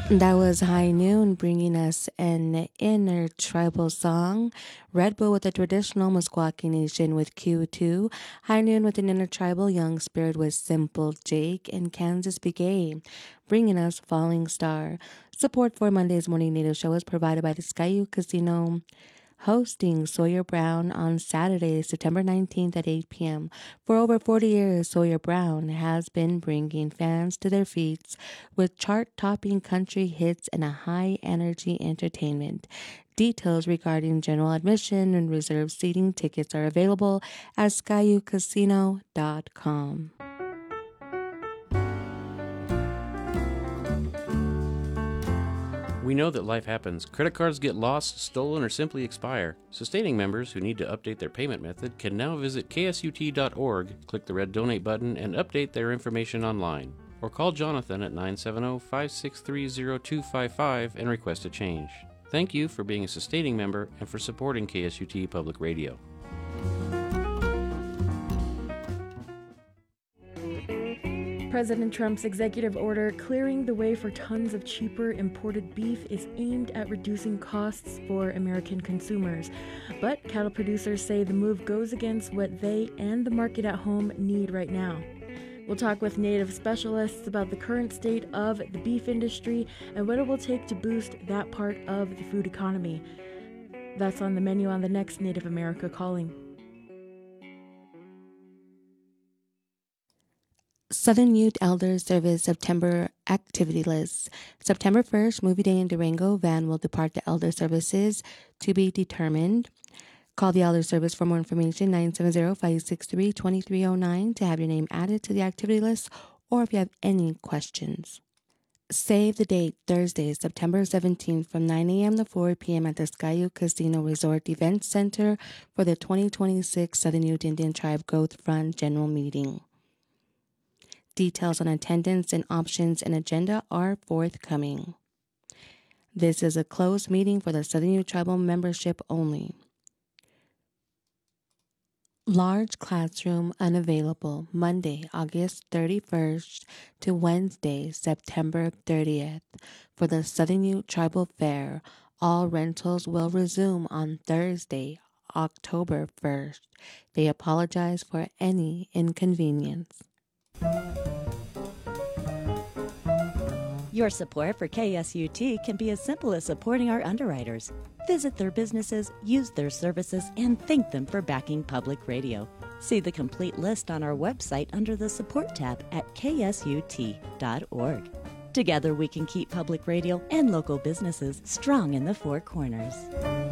That was High Noon bringing us an inner tribal song. Red Bull with a traditional Meskwaki Nation with Q2. High Noon with an inner tribal young spirit with Simple Jake. And Kansas Begay bringing us Falling Star. Support for Monday's Morning Native Show is provided by the Skyu Casino, hosting Sawyer Brown on Saturday, September 19th at 8 p.m. For over 40 years, Sawyer Brown has been bringing fans to their feet with chart-topping country hits and a high-energy entertainment. Details regarding general admission and reserved seating tickets are available at skyucasino.com. We know that life happens. Credit cards get lost, stolen, or simply expire. Sustaining members who need to update their payment method can now visit ksut.org, click the red donate button, and update their information online. Or call Jonathan at 970-563-0255 and request a change. Thank you for being a sustaining member and for supporting KSUT Public Radio. President Trump's executive order clearing the way for tons of cheaper imported beef is aimed at reducing costs for American consumers. But cattle producers say the move goes against what they and the market at home need right now. We'll talk with Native specialists about the current state of the beef industry and what it will take to boost that part of the food economy. That's on the menu on the next Native America Calling. Southern Youth Elder Service September activity list. September 1st, Movie Day in Durango. Van will depart the Elder Services to be determined. Call the Elder Service for more information, 970-563-2309, to have your name added to the activity list, or if you have any questions. Save the date, Thursday, September 17th from 9 a.m. to 4 p.m. at the Skyu Casino Resort Event Center for the 2026 Southern Youth Indian Tribe Growth Front General Meeting. Details on attendance and options and agenda are forthcoming. This is a closed meeting for the Southern Youth Tribal membership only. Large classroom unavailable Monday, August 31st to Wednesday, September 30th for the Southern Youth Tribal Fair. All rentals will resume on Thursday, October 1st. They apologize for any inconvenience. Your support for KSUT can be as simple as supporting our underwriters. Visit their businesses, use their services, and thank them for backing public radio. See the complete list on our website under the Support tab at ksut.org. Together we can keep public radio and local businesses strong in the Four Corners.